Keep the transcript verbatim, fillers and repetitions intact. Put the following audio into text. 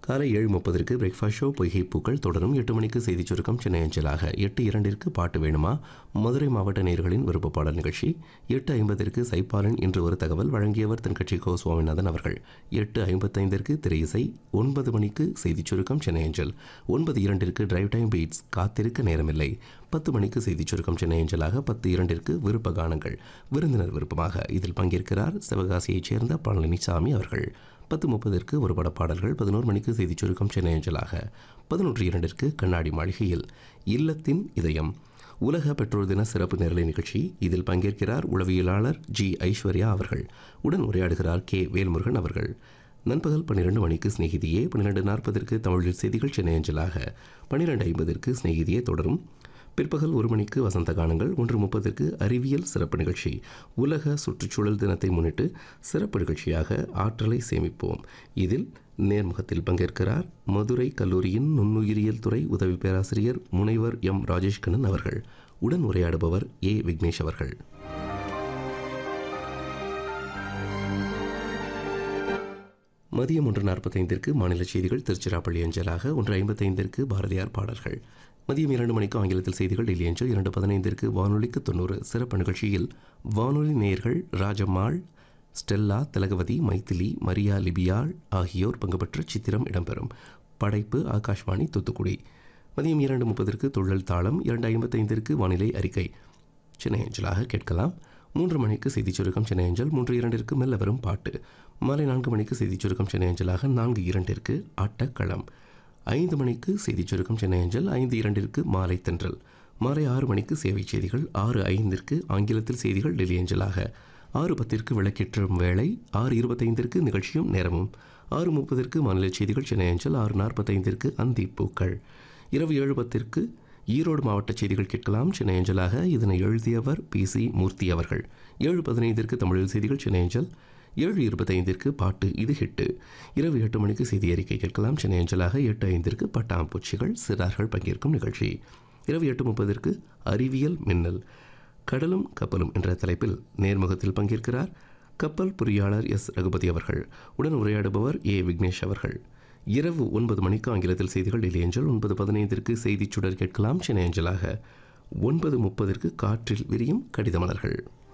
காலை ஏழு முப்பதற்கு பிரேக்ஃபாஸ்ட் ஷோ பொய்கை பூக்கள் தொடரும். எட்டு மணிக்கு செய்திச் சுருக்கம் சென்னை அஞ்சலாக. எட்டு இரண்டிற்கு பாட்டு வேணுமா மதுரை மாவட்ட நேயர்களின் விருப்ப பாடல் நிகழ்ச்சி. எட்டு ஐம்பதற்கு சைப்பாலன் இன்று ஒரு தகவல் வழங்கியவர் தென்கட்சி கோ சுவாமிநாதன் அவர்கள். எட்டு ஐம்பத்தைந்திற்கு திரை இசை. ஒன்பது மணிக்கு செய்திச் சுருக்கம் சென்னை அஞ்சல். ஒன்பது இரண்டிற்கு டிரைவ் டைம் பீட்ஸ் காத்திருக்க நேரமில்லை. பத்து மணிக்கு செய்திச் சுருக்கம் சென்னை அஞ்சலாக. பத்து இரண்டிற்கு விருப்ப கானங்கள் விருந்தினர் விருப்பமாக. இதில் பங்கேற்கிறார் சிவகாசியைச் சேர்ந்த பழனிசாமி அவர்கள். பத்து முப்பதற்கு ஒரு பட பாடல்கள். பதினோரு மணிக்கு செய்திச் சுருக்கம் சென்னை அஞ்சலாக. பதினொன்று இரண்டிற்கு கண்ணாடி மாளிகையில் இல்லத்தின் இதயம் உலக பெற்றோர் தின சிறப்பு நேரலை நிகழ்ச்சி. இதில் பங்கேற்கிறார் உளவியலாளர் ஜி ஐஸ்வர்யா அவர்கள். உடன் உரையாடுகிறார் கே வேல்முருகன் அவர்கள். நண்பகல் பன்னிரண்டு மணிக்கு ஸ்நேகிதியே. பன்னிரெண்டு நாற்பதற்கு தமிழில் செய்திகள் சென்னை அஞ்சலாக. பன்னிரெண்டு ஐம்பதற்கு ஸ்நேகிதியே தொடரும். பிற்பகல் ஒரு மணிக்கு வசந்த கானங்கள். ஒன்று முப்பதற்கு அறிவியல் சிறப்பு நிகழ்ச்சி. உலக சுற்றுச்சூழல் தினத்தை முன்னிட்டு சிறப்பு நிகழ்ச்சியாக ஆற்றலை சேமிப்போம். இதில் நேர்முகத்தில் பங்கேற்கிறார் மதுரை கல்லூரியின் நுண்ணுயிரியல் துறை உதவி பேராசிரியர் முனைவர் எம் ராஜேஷ்கண்ணன் அவர்கள். உடன் உரையாடுபவர் ஏ விக்னேஷ் அவர்கள். மதியம் ஒன்று நாற்பத்தைந்திற்கு மாநில செய்திகள் திருச்சிராப்பள்ளி அஞ்சலாக. ஒன்று ஐம்பத்தைந்திற்கு பாரதியார் பாடல்கள். மதியம் இரண்டு மணிக்கு ஆங்கிலத்தில் செய்திகள் டெல்லி அஞ்சல். இரண்டு பதினைந்திற்கு வானொலிக்கு தொண்ணூறு சிறப்பு நிகழ்ச்சியில் வானொலி நேயர்கள் ராஜம்மாள், ஸ்டெல்லா, திலகவதி, மைத்திலி, மரியா லிபியாள் ஆகியோர் பங்குபெற்ற சித்திரம் இடம்பெறும். படைப்பு ஆகாஷ்வாணி தூத்துக்குடி. மதியம் இரண்டு முப்பதற்கு துள்ளல் தாளம். இரண்டு ஐம்பத்தைந்திற்கு வானிலை அறிக்கை சென்னை அஞ்சலாக கேட்கலாம். மூன்று மணிக்கு செய்திச் சுருக்கம் சென்னை அஞ்சல். மூன்று இரண்டிற்கு மெல்ல வரும் பாட்டு. மாலை நான்கு மணிக்கு செய்திச் சுருக்கம் சென்னை அஞ்சலாக. நான்கு இரண்டிற்கு ஆட்டக்களம். ஐந்து மணிக்கு செய்திச் சுருக்கம் சென்னை அஞ்சல். ஐந்து இரண்டிற்கு மாலை தென்றல். மாலை ஆறு மணிக்கு சேவை செய்திகள். ஆறு ஐந்திற்கு ஆங்கிலத்தில் செய்திகள் டெல்லி அஞ்சலாக. ஆறு பத்திற்கு விளக்கேற்றும் வேளை. ஆறு இருபத்தைந்திற்கு நிகழ்ச்சியும் நேரமும். ஆறு முப்பதற்கு மாநில செய்திகள் சென்னை அஞ்சல். ஆறு நாற்பத்தைந்திற்கு அந்தி பூக்கள். இரவு ஏழு பத்திற்கு ஈரோடு மாவட்ட செய்திகள் கேட்கலாம் சென்னை அஞ்சலாக. இதனை எழுதியவர் பி சி மூர்த்தி அவர்கள். ஏழு பதினைந்திற்கு தமிழில் செய்திகள் சென்னை அஞ்சல். ஏழு இருபத்தைந்திற்கு பாட்டு இது ஹிட்டு. இரவு எட்டு மணிக்கு செய்தி அறிக்கை கேட்கலாம் சென்னை அஞ்சலாக. எட்டு ஐந்திற்கு பட்டாம்பூச்சிகள் சிறார்கள் பங்கேற்கும் நிகழ்ச்சி. இரவு எட்டு முப்பதற்கு அறிவியல் மின்னல் கடலும் கப்பலும் என்ற தலைப்பில் நேர்முகத்தில் பங்கேற்கிறார் கப்பல் பொறியாளர் எஸ் ரகுபதி அவர்கள். உடன் உரையாடுபவர் ஏ விக்னேஷ் அவர்கள். இரவு ஒன்பது மணிக்கு ஆங்கிலத்தில் செய்திகள் டெல்லி அஞ்சல். ஒன்பது பதினைந்திற்கு செய்திச் சுடர் கேட்கலாம் சென்னை அஞ்சலாக. ஒன்பது முப்பதற்கு காற்றில் விரியும் கடித மலர்கள்.